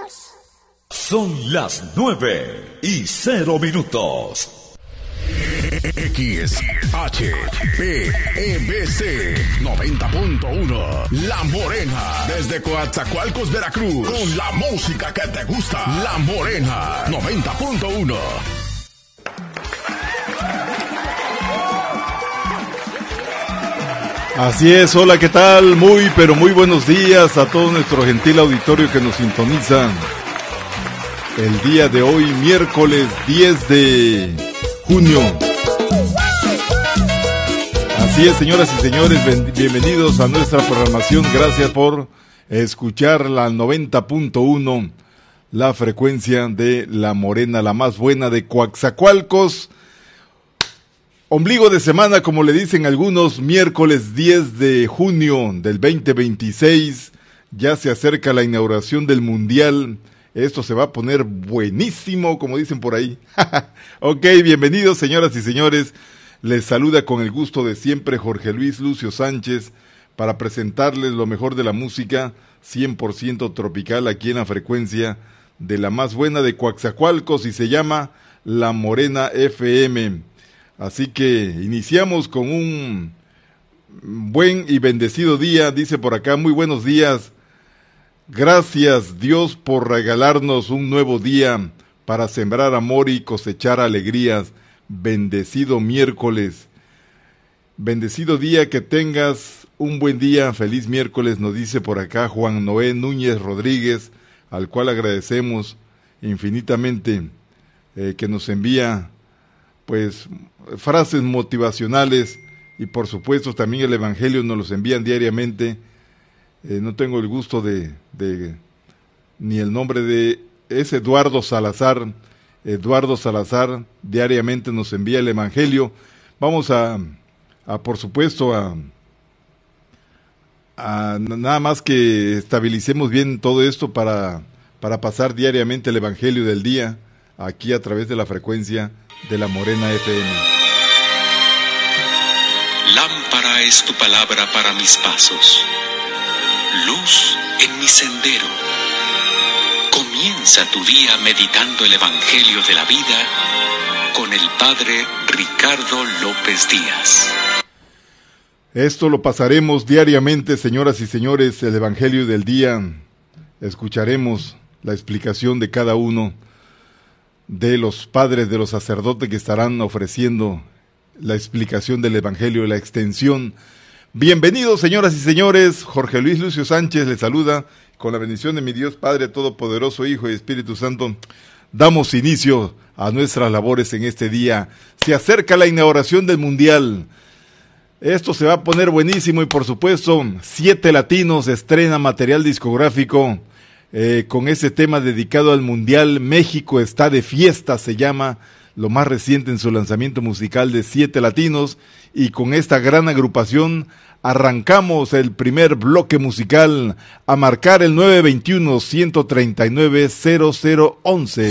Son las 9:00 XHPEBC 90.1 La Morena, desde Coatzacoalcos, Veracruz, con la música que te gusta. La Morena 90.1. Así es, hola, ¿qué tal? Pero muy buenos días a todo nuestro gentil auditorio que nos sintoniza el día de hoy, miércoles 10 de junio. Así es, señoras y señores, bienvenidos a nuestra programación. Gracias por escuchar la 90.1, la frecuencia de La Morena, la más buena de Coatzacoalcos. Ombligo de semana, como le dicen algunos, miércoles 10 de junio del 2026. Ya se acerca la inauguración del Mundial. Esto se va a poner buenísimo, como dicen por ahí. Ok, bienvenidos, señoras y señores. Les saluda con el gusto de siempre Jorge Luis Lucio Sánchez para presentarles lo mejor de la música 100% tropical aquí en la frecuencia de la más buena de Coatzacoalcos y se llama La Morena FM. Así que iniciamos con un buen y bendecido día, dice por acá, muy buenos días. Gracias Dios por regalarnos un nuevo día para sembrar amor y cosechar alegrías. Bendecido miércoles, bendecido día, que tengas un buen día, feliz miércoles, nos dice por acá Juan Noé Núñez Rodríguez, al cual agradecemos infinitamente que nos envía pues frases motivacionales y por supuesto también el Evangelio nos los envían diariamente. No tengo el gusto ni el nombre de, es Eduardo Salazar, diariamente nos envía el Evangelio. Vamos a por supuesto, a nada más que estabilicemos bien todo esto para pasar diariamente el Evangelio del día, aquí a través de la frecuencia de La Morena FM. Lámpara es tu palabra para mis pasos, luz en mi sendero. Comienza tu día meditando el Evangelio de la vida con el Padre Ricardo López Díaz. Esto lo pasaremos diariamente, señoras y señores, el Evangelio del día. Escucharemos la explicación de cada uno de los padres, de los sacerdotes que estarán ofreciendo la explicación del Evangelio, la extensión. Bienvenidos, señoras y señores, Jorge Luis Lucio Sánchez les saluda. Con la bendición de mi Dios Padre Todopoderoso, Hijo y Espíritu Santo, damos inicio a nuestras labores en este día. Se acerca la inauguración del Mundial. Esto se va a poner buenísimo y por supuesto 7 Latinos estrena material discográfico con ese tema dedicado al Mundial. México está de fiesta, se llama lo más reciente en su lanzamiento musical de 7 Latinos, y con esta gran agrupación arrancamos el primer bloque musical a marcar el 921-139-0011.